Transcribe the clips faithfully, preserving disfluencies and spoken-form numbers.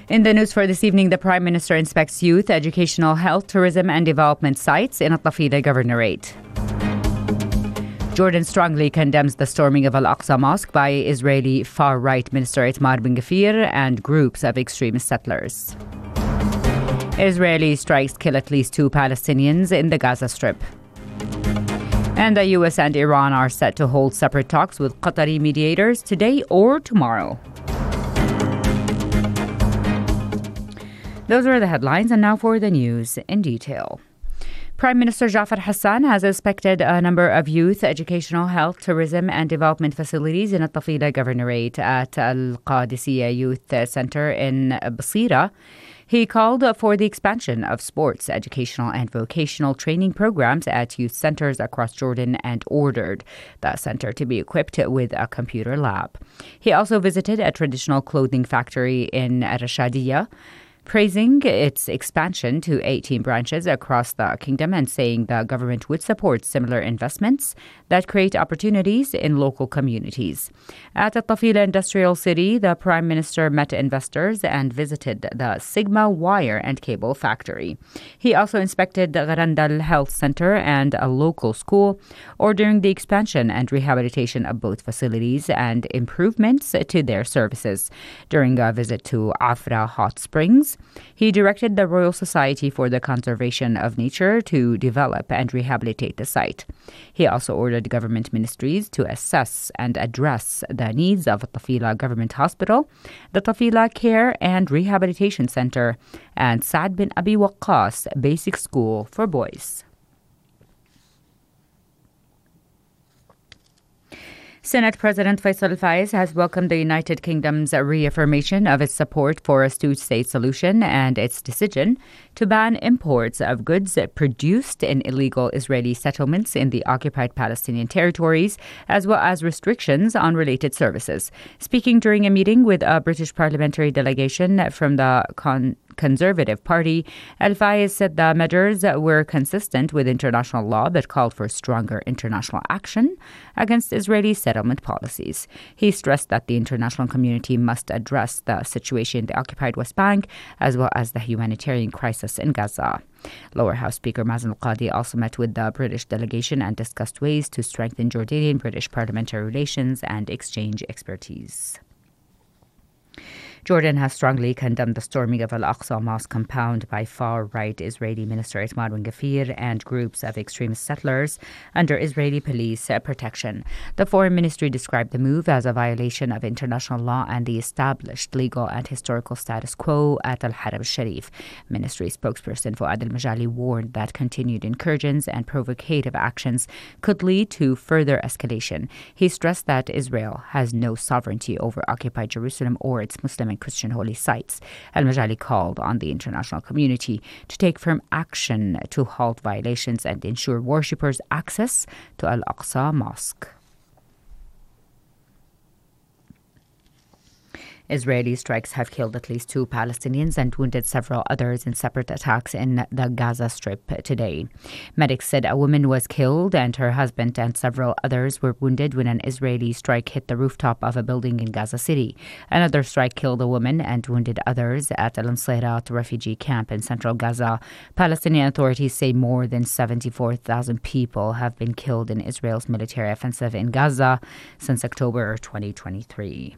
In the news for this evening, the Prime Minister inspects youth, educational, health, tourism and development sites in Al-Tafila Governorate. Jordan strongly condemns the storming of Al-Aqsa Mosque by Israeli far-right Minister Itamar Ben-Gvir and groups of extremist settlers. Israeli strikes kill at least two Palestinians in the Gaza Strip. And the U S and Iran are set to hold separate talks with Qatari mediators today or tomorrow. Those are the headlines, and now for the news in detail. Prime Minister Jafar Hassan has inspected a number of youth, educational, health, tourism and development facilities in Al-Tafila Governorate at Al-Qadisiyya Youth Center in Basira. He called for the expansion of sports, educational and vocational training programs at youth centers across Jordan and ordered the center to be equipped with a computer lab. He also visited a traditional clothing factory in Rashadiyya, praising its expansion to eighteen branches across the kingdom and saying the government would support similar investments that create opportunities in local communities. At the Tafila Industrial City, the Prime Minister met investors and visited the Sigma Wire and Cable Factory. He also inspected the Garandal Health Center and a local school, ordering the expansion and rehabilitation of both facilities and improvements to their services. During a visit to Afra Hot Springs, he directed the Royal Society for the Conservation of Nature to develop and rehabilitate the site. He also ordered government ministries to assess and address the needs of Tafila Government Hospital, the Tafila Care and Rehabilitation Center, and Saad bin Abi Waqqas Basic School for Boys. Senate President Faisal Al-Faiz has welcomed the United Kingdom's reaffirmation of its support for a two-state solution and its decision to ban imports of goods produced in illegal Israeli settlements in the occupied Palestinian territories, as well as restrictions on related services. Speaking during a meeting with a British parliamentary delegation from the Con- Conservative Party, Al-Faiz said the measures were consistent with international law but called for stronger international action against Israeli settlement policies. He stressed that the international community must address the situation in the occupied West Bank as well as the humanitarian crisis in Gaza. Lower House Speaker Mazen Al-Qadi also met with the British delegation and discussed ways to strengthen Jordanian-British parliamentary relations and exchange expertise. Jordan has strongly condemned the storming of Al-Aqsa Mosque compound by far-right Israeli Minister Itamar Ben-Gvir and groups of extremist settlers under Israeli police protection. The Foreign Ministry described the move as a violation of international law and the established legal and historical status quo at Al-Haram al-Sharif. Ministry spokesperson Fouad Al-Majali warned that continued incursions and provocative actions could lead to further escalation. He stressed that Israel has no sovereignty over occupied Jerusalem or its Muslim and Christian holy sites. Al-Majali called on the international community to take firm action to halt violations and ensure worshippers access to Al-Aqsa Mosque. Israeli strikes have killed at least two Palestinians and wounded several others in separate attacks in the Gaza Strip today. Medics said a woman was killed and her husband and several others were wounded when an Israeli strike hit the rooftop of a building in Gaza City. Another strike killed a woman and wounded others at Al Anseirat refugee camp in central Gaza. Palestinian authorities say more than seventy-four thousand people have been killed in Israel's military offensive in Gaza since October twenty twenty-three.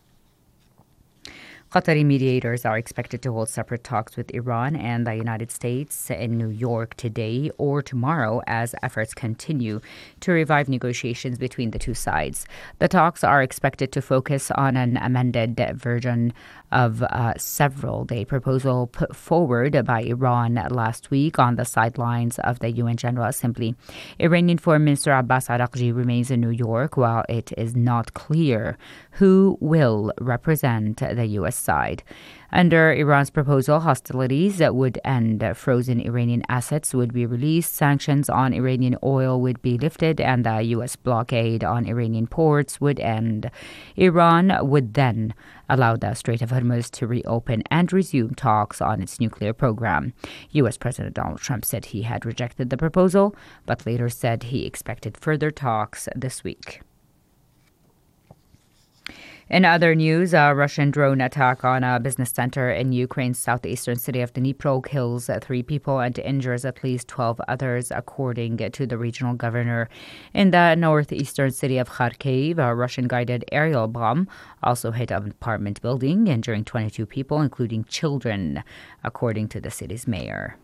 Qatari mediators are expected to hold separate talks with Iran and the United States in New York today or tomorrow as efforts continue to revive negotiations between the two sides. The talks are expected to focus on an amended version of a several-day proposal put forward by Iran last week on the sidelines of the U N General Assembly. Iranian Foreign Minister Abbas Araghchi remains in New York while it is not clear who will represent the U S side. Under Iran's proposal, hostilities that would end, frozen Iranian assets would be released, sanctions on Iranian oil would be lifted, and the U S blockade on Iranian ports would end. Iran would then allow the Strait of Hormuz to reopen and resume talks on its nuclear program. U S President Donald Trump said he had rejected the proposal, but later said he expected further talks this week. In other news, a Russian drone attack on a business center in Ukraine's southeastern city of Dnipro kills three people and injures at least twelve others, according to the regional governor. In the northeastern city of Kharkiv, a Russian-guided aerial bomb also hit an apartment building, injuring twenty-two people, including children, according to the city's mayor.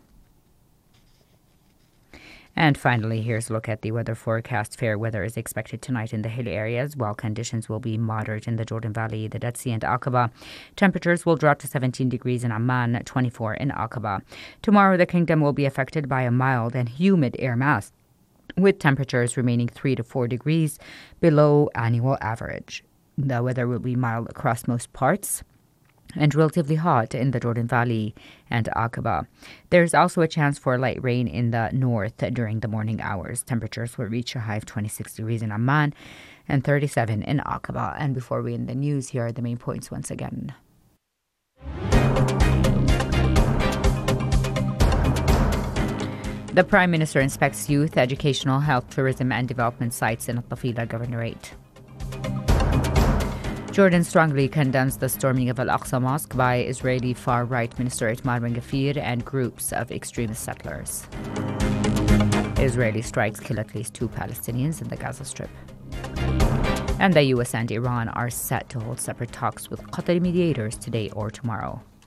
And finally, here's a look at the weather forecast. Fair weather is expected tonight in the hilly areas, while conditions will be moderate in the Jordan Valley, the Dead Sea and Aqaba. Temperatures will drop to seventeen degrees in Amman, twenty-four in Aqaba. Tomorrow, the kingdom will be affected by a mild and humid air mass, with temperatures remaining three to four degrees below annual average. The weather will be mild across most parts and relatively hot in the Jordan Valley and Aqaba. There's also a chance for light rain in the north during the morning hours. Temperatures will reach a high of twenty-six degrees in Amman and thirty-seven in Aqaba. And before we end the news, here are the main points once again. The Prime Minister inspects youth, educational, health, tourism and development sites in Al-Tafila Governorate. Jordan strongly condemns the storming of Al-Aqsa Mosque by Israeli far-right Minister Itamar Ben-Gvir and groups of extremist settlers. Israeli strikes kill at least two Palestinians in the Gaza Strip. And the U S and Iran are set to hold separate talks with Qatari mediators today or tomorrow.